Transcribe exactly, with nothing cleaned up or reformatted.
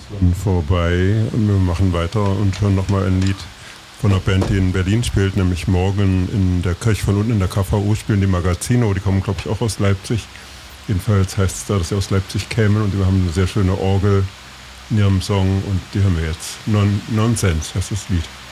Und vorbei. Und wir machen weiter und hören nochmal ein Lied von einer Band, die in Berlin spielt, nämlich morgen in der Kirche von unten in der K V U spielen die Magazino. Die kommen, glaube ich, auch aus Leipzig. Jedenfalls heißt es da, dass sie aus Leipzig kämen und die haben eine sehr schöne Orgel in ihrem Song und die hören wir jetzt. Non Nonsense heißt das Lied.